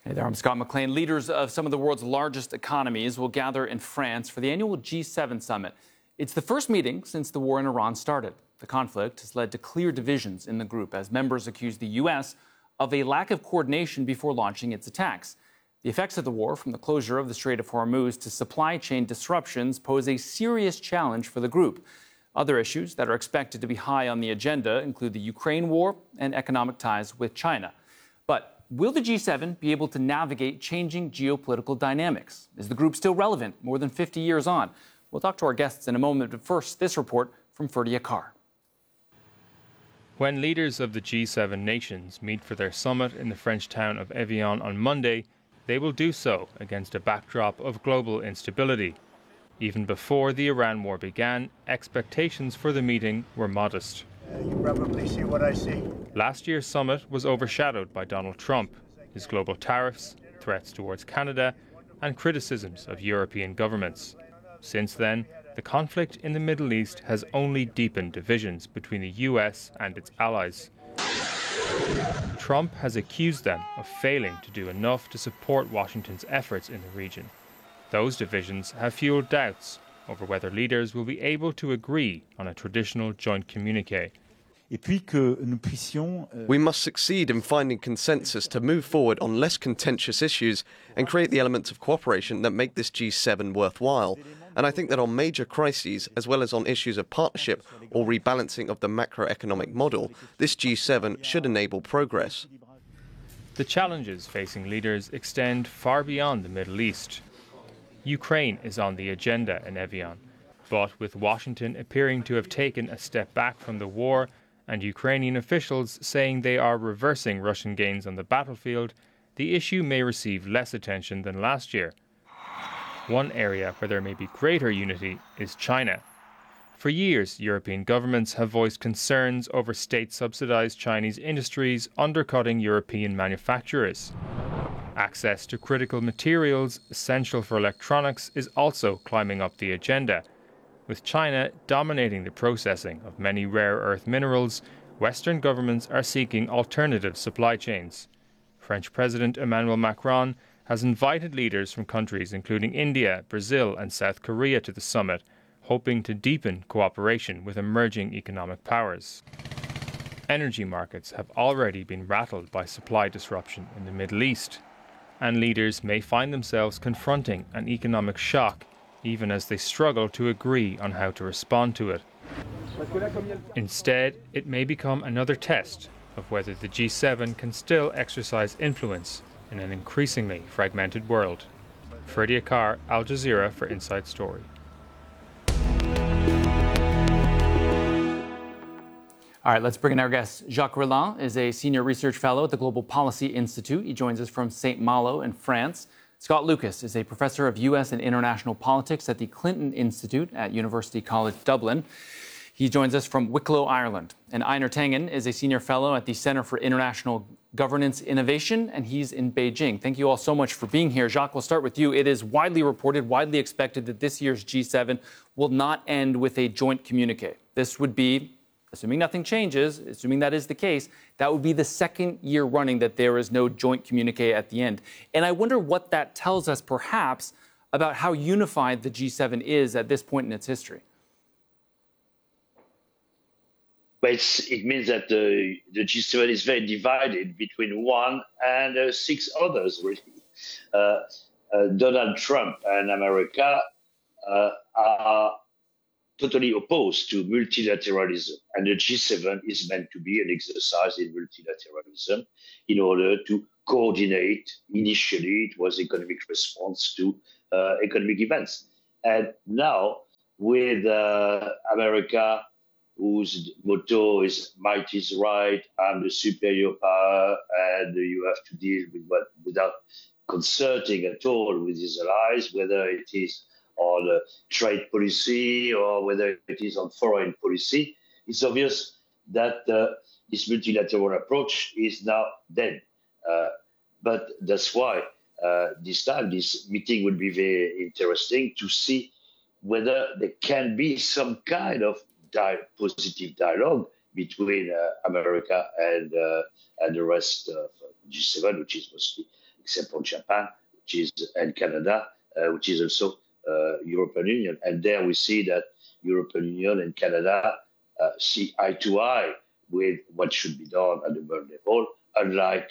Hey there, I'm Scott McLean. Leaders of some of the world's largest economies will gather in France for the annual G7 summit. It's the first meeting since the war in Iran started. The conflict has led to clear divisions in the group as members accuse the U.S. of a lack of coordination before launching its attacks. The effects of the war, from the closure of the Strait of Hormuz to supply chain disruptions, pose a serious challenge for the group. Other issues that are expected to be high on the agenda include the Ukraine war and economic ties with China. But will the G7 be able to navigate changing geopolitical dynamics? Is the group still relevant more than 50 years on? We'll talk to our guests in a moment, but first, this report from Ferdy Akar. When leaders of the G7 nations meet for their summit in the French town of Evian on Monday, they will do so against a backdrop of global instability. Even before the Iran war began, expectations for the meeting were modest. You probably see what I see. Last year's summit was overshadowed by Donald Trump, his global tariffs, threats towards Canada, and criticisms of European governments. Since then, the conflict in the Middle East has only deepened divisions between the US and its allies. Trump has accused them of failing to do enough to support Washington's efforts in the region. Those divisions have fueled doubts over whether leaders will be able to agree on a traditional joint communiqué. We must succeed in finding consensus to move forward on less contentious issues and create the elements of cooperation that make this G7 worthwhile. And I think that on major crises, as well as on issues of partnership or rebalancing of the macroeconomic model, this G7 should enable progress. The challenges facing leaders extend far beyond the Middle East. Ukraine is on the agenda in Evian, but with Washington appearing to have taken a step back from the war and Ukrainian officials saying they are reversing Russian gains on the battlefield, the issue may receive less attention than last year. One area where there may be greater unity is China. For years, European governments have voiced concerns over state-subsidized Chinese industries undercutting European manufacturers. Access to critical materials essential for electronics is also climbing up the agenda. With China dominating the processing of many rare earth minerals, Western governments are seeking alternative supply chains. French President Emmanuel Macron has invited leaders from countries including India, Brazil and South Korea to the summit, hoping to deepen cooperation with emerging economic powers. Energy markets have already been rattled by supply disruption in the Middle East, and leaders may find themselves confronting an economic shock even as they struggle to agree on how to respond to it. Instead, it may become another test of whether the G7 can still exercise influence in an increasingly fragmented world. Ferdy Akar, Al Jazeera for Inside Story. All right, let's bring in our guest. Jacques Rolland is a senior research fellow at the Global Policy Institute. He joins us from St. Malo in France. Scott Lucas is a professor of U.S. and international politics at the Clinton Institute at University College Dublin. He joins us from Wicklow, Ireland. And Einar Tangen is a senior fellow at the Center for International Governance Innovation, and he's in Beijing. Thank you all so much for being here. Jacques, we'll start with you. It is widely reported, widely expected that this year's G7 will not end with a joint communiqué. This would be, assuming nothing changes, assuming that is the case, that would be the second year running that there is no joint communiqué at the end. And I wonder what that tells us, perhaps, about how unified the G7 is at this point in its history. But it means that the G7 is very divided between one and six others, really. Donald Trump and America are totally opposed to multilateralism. And the G7 is meant to be an exercise in multilateralism in order to coordinate. Initially, it was economic response to economic events. And now, with America, whose motto is might is right, I'm the superior power, and you have to deal with what without consulting at all with his allies, whether it is on trade policy or whether it is on foreign policy, it's obvious that this multilateral approach is now dead. But that's why this time, this meeting will be very interesting to see whether there can be some kind of positive dialogue between America and the rest of G7, which is mostly except for Japan, and Canada, which is also European Union. And there we see that European Union and Canada see eye to eye with what should be done at the world level, unlike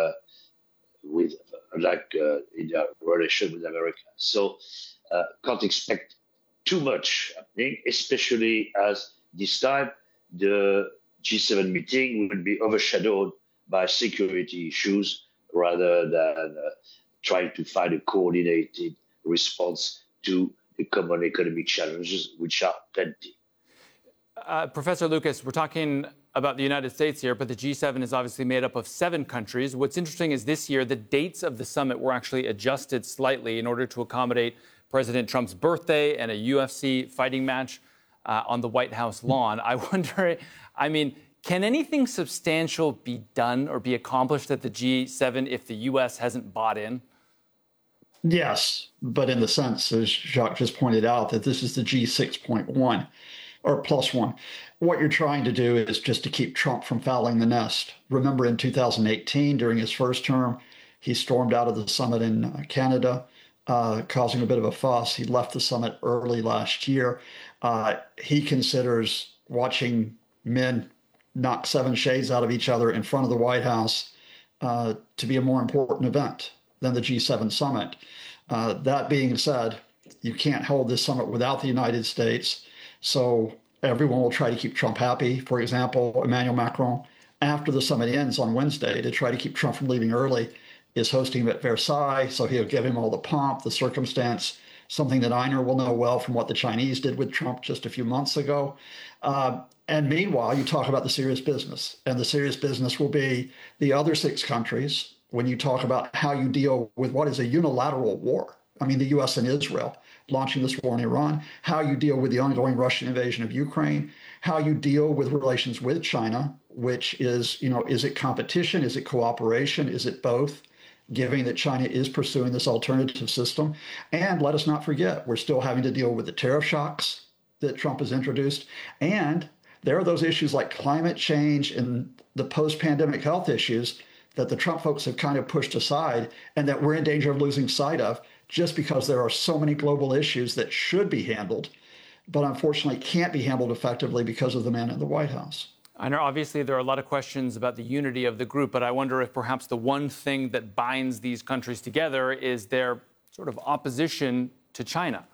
in their relation with America. So can't expect too much happening, especially as this time the G7 meeting will be overshadowed by security issues rather than trying to find a coordinated response to the common economic challenges, which are plenty. Professor Lucas, we're talking about the United States here, but the G7 is obviously made up of 7 countries. What's interesting is this year, the dates of the summit were actually adjusted slightly in order to accommodate President Trump's birthday and a UFC fighting match on the White House lawn. I wonder, can anything substantial be done or be accomplished at the G7 if the U.S. hasn't bought in? Yes, but in the sense, as Jacques just pointed out, that this is the G6.1 or +1. What you're trying to do is just to keep Trump from fouling the nest. Remember in 2018, during his first term, he stormed out of the summit in Canada, causing a bit of a fuss. He left the summit early last year. He considers watching men knock 7 shades out of each other in front of the White House to be a more important event than the G7 summit. That being said, you can't hold this summit without the United States. So everyone will try to keep Trump happy. For example, Emmanuel Macron, after the summit ends on Wednesday, to try to keep Trump from leaving early, is hosting him at Versailles. So he'll give him all the pomp, the circumstance, something that Einar will know well from what the Chinese did with Trump just a few months ago. And meanwhile, you talk about the serious business. And the serious business will be the other 6 countries when you talk about how you deal with what is a unilateral war. I mean, the U.S. and Israel launching this war in Iran, how you deal with the ongoing Russian invasion of Ukraine, how you deal with relations with China, which is, is it competition? Is it cooperation? Is it both? Given that China is pursuing this alternative system. And let us not forget, we're still having to deal with the tariff shocks that Trump has introduced. And there are those issues like climate change and the post-pandemic health issues that the Trump folks have kind of pushed aside and that we're in danger of losing sight of just because there are so many global issues that should be handled, but unfortunately can't be handled effectively because of the man in the White House. I know obviously there are a lot of questions about the unity of the group, but I wonder if perhaps the one thing that binds these countries together is their sort of opposition to China.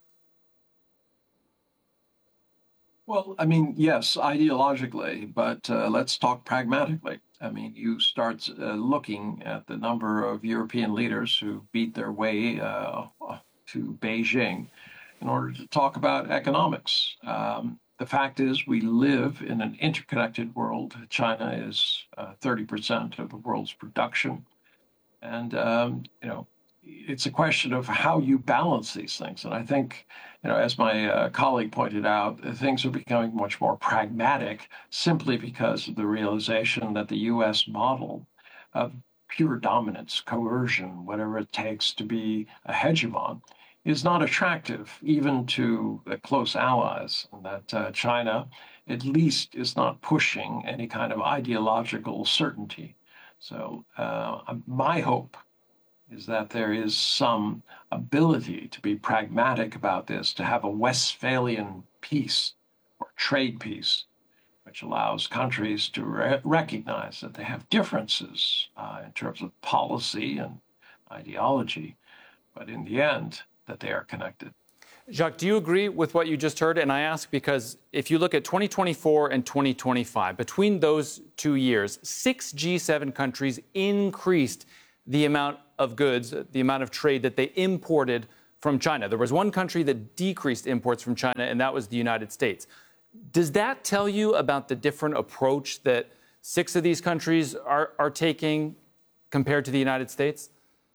Well, yes, ideologically, but let's talk pragmatically. You start looking at the number of European leaders who beat their way to Beijing in order to talk about economics. The fact is we live in an interconnected world. China is 30% of the world's production. And, it's a question of how you balance these things. And I think, as my colleague pointed out, things are becoming much more pragmatic simply because of the realization that the U.S. model of pure dominance, coercion, whatever it takes to be a hegemon, is not attractive even to the close allies, and that China at least is not pushing any kind of ideological certainty. So my hope is that there is some ability to be pragmatic about this, to have a Westphalian peace or trade peace, which allows countries to recognize that they have differences in terms of policy and ideology, but in the end, that they are connected. Jacques, do you agree with what you just heard? And I ask because if you look at 2024 and 2025, between those 2 years, 6 G7 countries increased the amount of goods, the amount of trade that they imported from China. There was one country that decreased imports from China, and that was the United States. Does that tell you about the different approach that 6 of these countries are taking compared to the United States?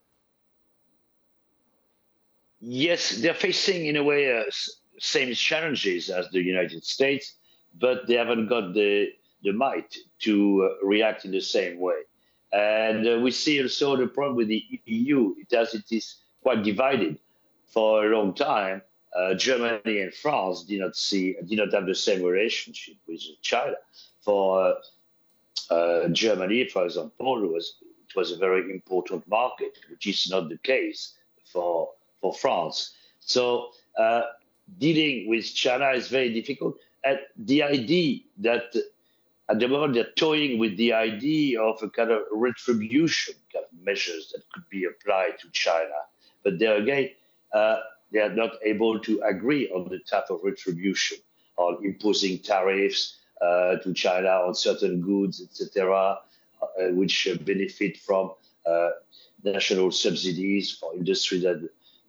Yes, they're facing, in a way, same challenges as the United States, but they haven't got the might to react in the same way. And we see also the problem with the EU. It is quite divided. For a long time, Germany and France did not have the same relationship with China. For Germany, for example, it it was a very important market, which is not the case for France. So dealing with China is very difficult. And the idea that at the moment they're toying with the idea of a kind of retribution kind of measures that could be applied to China. But there again, they are not able to agree on the type of retribution, on imposing tariffs to China on certain goods, etc., which benefit from national subsidies for industry that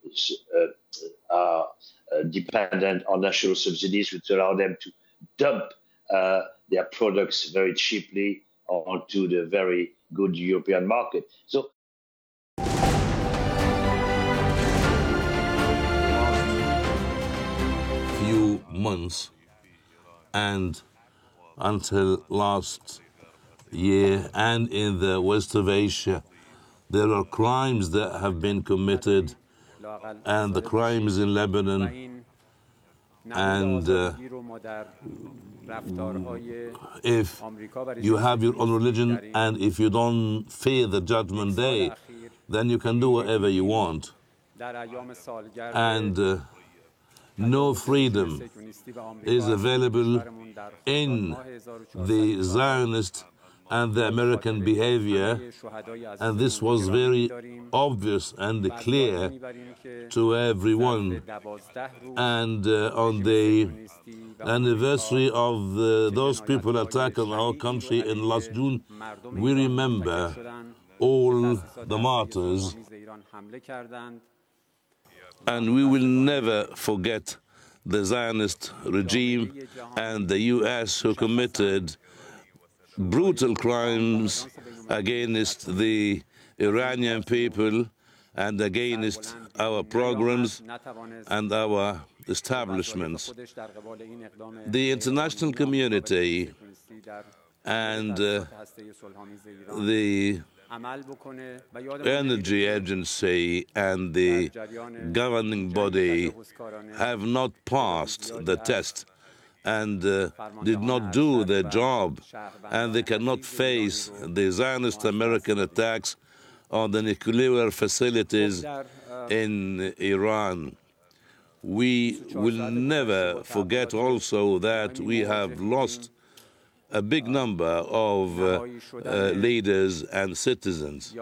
are dependent on national subsidies, which allow them to dump their products very cheaply onto the very good European market. So few months and until last year and in the west of Asia, there are crimes that have been committed, and the crimes in Lebanon, and if you have your own religion and if you don't fear the judgment day, then you can do whatever you want. And no freedom is available in the Zionist and the American behavior, and this was very obvious and clear to everyone. And on the anniversary of those people attacking our country in last June, we remember all the martyrs, and we will never forget the Zionist regime and the US who committed brutal crimes against the Iranian people and against our programs and our establishments. The international community and the Energy Agency and the governing body have not passed the test and did not do their job, and they cannot face the Zionist American attacks on the nuclear facilities in Iran. We will never forget also that we have lost a big number of leaders and citizens.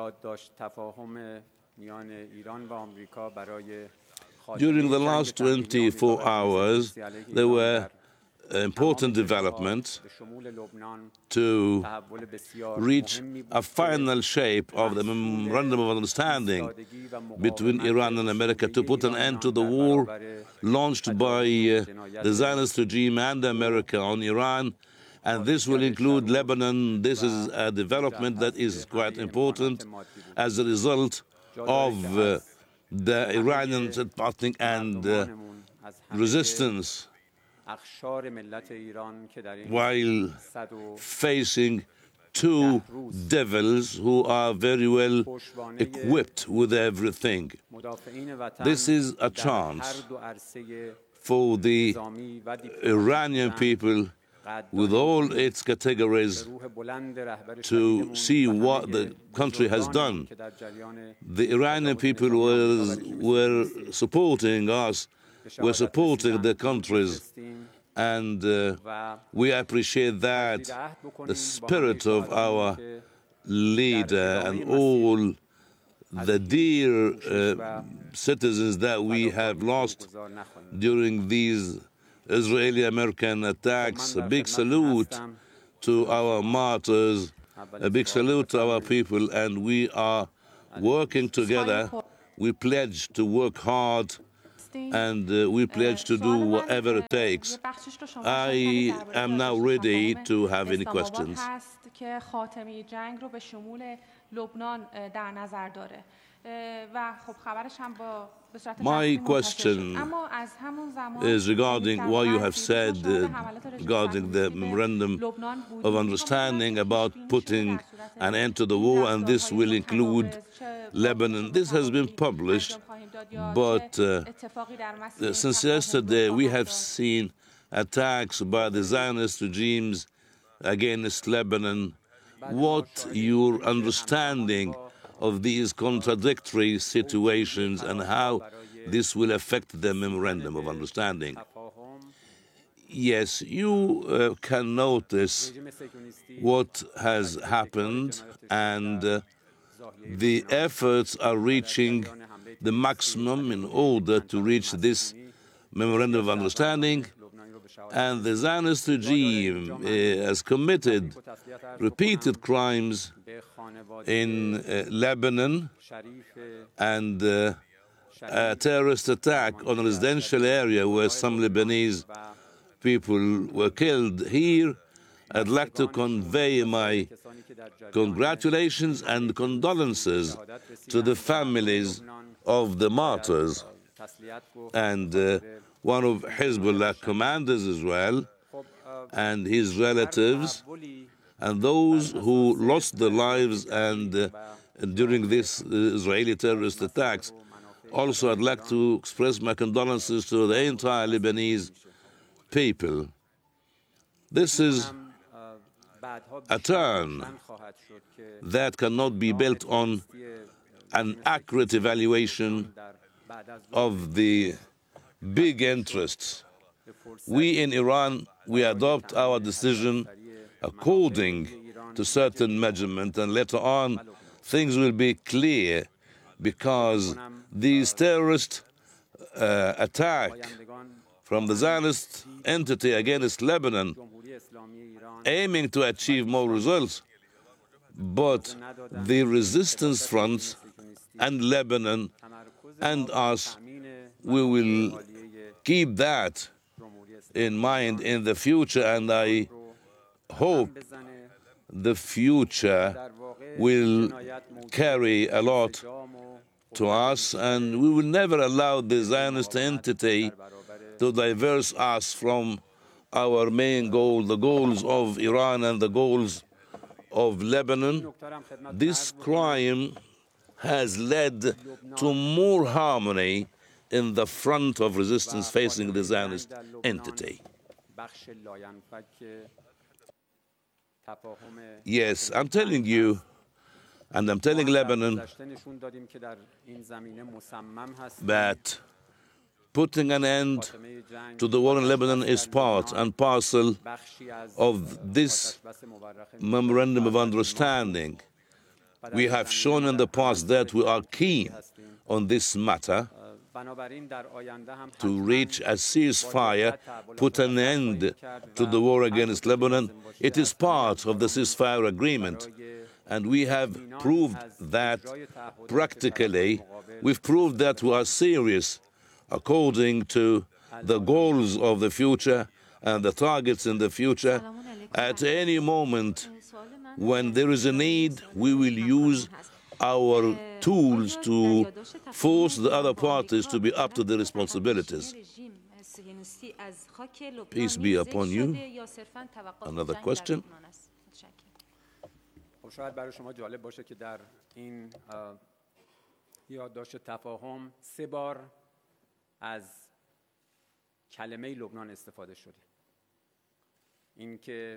During the last 24 hours, there were important developments to reach a final shape of the Memorandum of Understanding between Iran and America to put an end to the war launched by the Zionist regime and America on Iran. And this will include Lebanon. This is a development that is quite important as a result of the Iranian parting and resistance, while facing two devils who are very well equipped with everything. This is a chance for the Iranian people, with all its categories, to see what the country has done. The Iranian people were supporting us, were supporting the countries, and we appreciate that, the spirit of our leader and all the dear citizens that we have lost during these Israeli-American attacks. A big salute to our martyrs, a big salute to our people, and we are working together. We pledge to work hard, and we pledge to do whatever it takes. I am now ready to have any questions. My question is regarding what you have said regarding the Memorandum of Understanding about putting an end to the war, and this will include Lebanon. This has been published, but since yesterday we have seen attacks by the Zionist regimes against Lebanon, what your understanding of these contradictory situations and how this will affect the memorandum of understanding. Yes, you can notice what has happened, and the efforts are reaching the maximum in order to reach this memorandum of understanding, and the Zionist regime has committed repeated crimes in Lebanon, and a terrorist attack on a residential area where some Lebanese people were killed. Here, I'd like to convey my congratulations and condolences to the families of the martyrs, and one of Hezbollah commanders as well, and his relatives, and those who lost their lives and during this Israeli terrorist attacks. Also, I'd like to express my condolences to the entire Lebanese people. This is a turn that cannot be built on an accurate evaluation of the big interests. We in Iran, we adopt our decision according to certain measurement, and later on things will be clear, because these terrorist attack from the Zionist entity against Lebanon, aiming to achieve more results, but the resistance fronts and Lebanon and us, we will keep that in mind in the future, and I hope the future will carry a lot to us, and we will never allow the Zionist entity to diverse us from our main goal, the goals of Iran and the goals of Lebanon. This crime has led to more harmony in the front of resistance facing the Zionist entity. Yes, I'm telling you, and I'm telling Lebanon, that putting an end to the war in Lebanon is part and parcel of this memorandum of understanding. We have shown in the past that we are keen on this matter to reach a ceasefire, put an end to the war against Lebanon. It is part of the ceasefire agreement, and we have proved that practically. We've proved that we are serious according to the goals of the future and the targets in the future. At any moment when there is a need, we will use our tools to force the other parties to be up to their responsibilities. Peace be upon you. Another question? شاید برای شما جالب باشه که در این یادداشت تفاهم 3 بار از کلمه لبنان استفاده شده. این که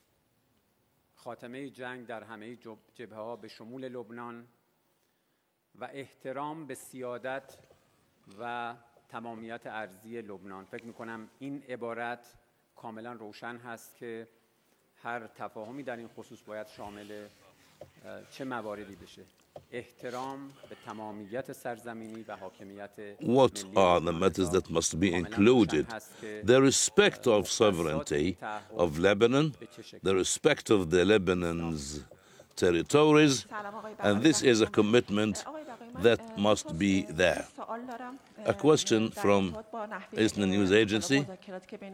خاتمه جنگ در همه جبهه‌ها به شمول لبنان و احترام به سیادت و تمامیت ارضی لبنان. فکر می‌کنم این عبارت کاملا روشن هست که هر تفاهمی در این خصوص باید شامل چه مواردی بشه. احترام به تمامیت سرزمینی و حاکمیت What are the matters that must be included? The respect of sovereignty of Lebanon, the respect of the Lebanon's territories, and this is a commitment that must be there. A question from Isna News Agency.